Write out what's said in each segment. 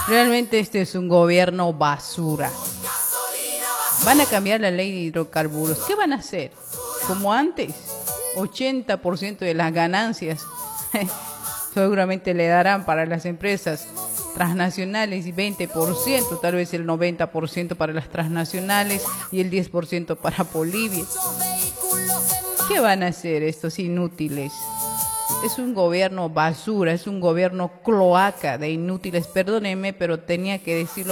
Realmente este es un gobierno basura. Van a cambiar la ley de hidrocarburos. ¿Qué van a hacer? Como antes, 80% de las ganancias seguramente le darán para las empresas transnacionales y 20%, tal vez el 90% para las transnacionales y el 10% para Bolivia. ¿Qué van a hacer estos inútiles? Es un gobierno basura, es un gobierno cloaca de inútiles. Perdónenme, pero tenía que decirlo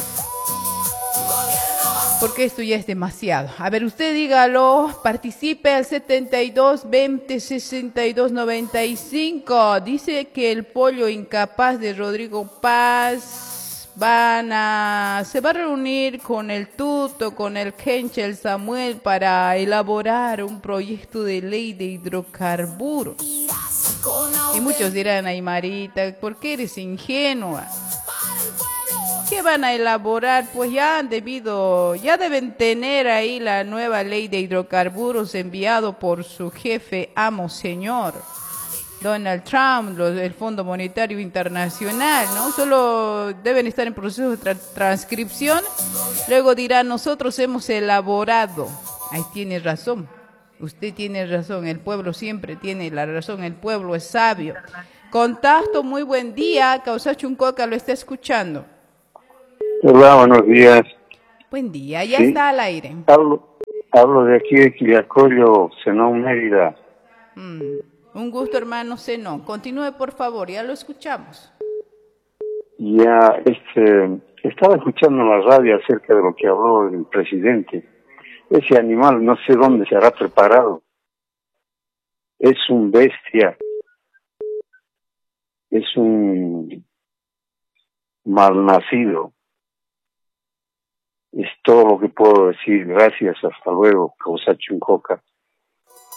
porque esto ya es demasiado. A ver, usted dígalo, participe al 72 20 62 95. Dice que el pollo incapaz de Rodrigo Paz se va a reunir con el Tuto, con el Kenche, el Samuel para elaborar un proyecto de ley de hidrocarburos. Y muchos dirán, ay Marita, ¿por qué eres ingenua? ¿Qué van a elaborar? Pues ya deben tener ahí la nueva ley de hidrocarburos enviado por su jefe, amo señor Donald Trump, el Fondo Monetario Internacional, ¿no? Solo deben estar en proceso de transcripción. Luego dirán, nosotros hemos elaborado. Ahí tiene razón. Usted tiene razón. El pueblo siempre tiene la razón. El pueblo es sabio. Contacto, muy buen día. Causa Chuncoca lo está escuchando. Hola, buenos días. Buen día, ya Sí, está al aire. hablo de aquí de Quillacollo, Zenón, Mérida. Un gusto, hermano Zenón. Continúe, por favor, ya lo escuchamos. Ya, estaba escuchando en la radio acerca de lo que habló el presidente. Ese animal no sé dónde se hará preparado. Es un bestia, es un malnacido. Es todo lo que puedo decir. Gracias, hasta luego, Causacho Coca.